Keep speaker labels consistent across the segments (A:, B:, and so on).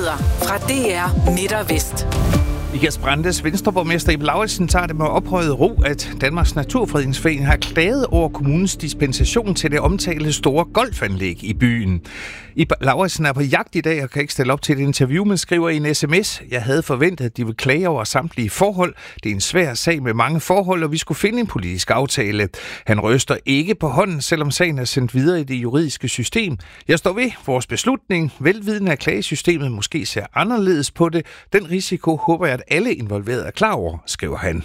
A: Nyheder fra DR Midt og Vest.
B: Ikast Brandes Venstreborgmester Iben Lauritsen tager det med ophøjet ro, at Danmarks Naturfredningsforening har klaget over kommunens dispensation til det omtalte store golfanlæg i byen. Iben Lauritsen er på jagt i dag og kan ikke stille op til et interview, men skriver i en sms: Jeg havde forventet, at de ville klage over samtlige forhold. Det er en svær sag med mange forhold, og vi skulle finde en politisk aftale. Han ryster ikke på hånden, selvom sagen er sendt videre i det juridiske system. Jeg står ved vores beslutning. Velvidende, at klagesystemet måske ser anderledes på det. Den risiko håber jeg, at alle involverede er klar over, skriver han.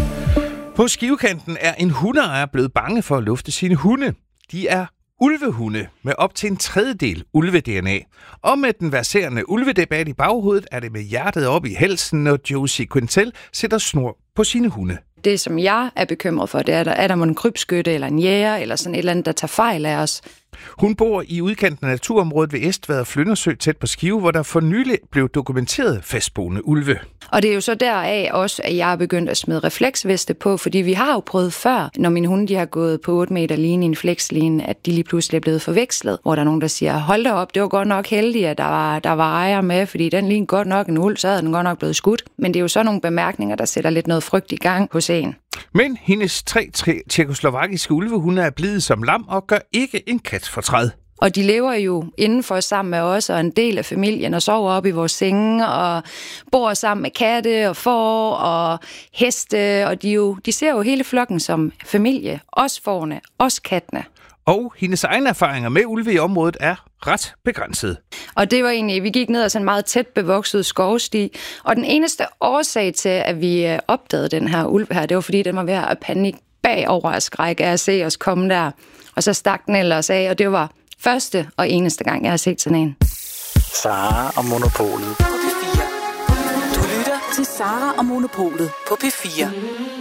B: På Skivekanten er en hundeejer blevet bange for at lufte sine hunde. De er ulvehunde med op til en tredjedel ulve-DNA. Og med den verserende ulvedebat i baghovedet er det med hjertet op i halsen, når Josie Quintel sætter snor på sine hunde.
C: Det, som jeg er bekymret for, det er der må en krybskytte eller en jæger eller sådan et eller andet, der tager fejl af os.
B: Hun bor i udkanten af naturområdet ved Estvad og Flyndersø tæt på Skive, hvor der for nylig blev dokumenteret fastboende ulve.
C: Og det er jo så deraf også, at jeg er begyndt at smide refleksveste på, fordi vi har jo prøvet før, når mine hunde de har gået på 8 meter line i en flexline, at de lige pludselig er blevet forvekslet, hvor der er nogen, der siger, hold da op, det var godt nok heldigt, at der var ejer med, fordi den lignede godt nok en ulv, så havde den godt nok blevet skudt. Men det er jo så nogle bemærkninger, der sætter lidt noget frygt i gang hos en.
B: Men hendes 3 tjekkoslovakiske ulvehunde er blevet som lam og gør ikke en kat fortræd.
C: Og de lever jo indenfor sammen med os og en del af familien og sover op i vores senge og bor sammen med katte og får og heste. Og de ser jo hele flokken som familie. Også fårene, også kattene.
B: Og hendes egne erfaringer med ulve i området er ret begrænset.
C: Og det var egentlig, vi gik ned ad sådan en meget tæt bevokset skovsti. Og den eneste årsag til, at vi opdagede den her ulv her, det var fordi, den var ved at panik bagover af skræk af at se os komme der. Og så stak den ellers af, og det var første og eneste gang, jeg har set sådan en.
D: Sara og Monopolet.
A: På P4. Du lytter til Sara og Monopolet på P4.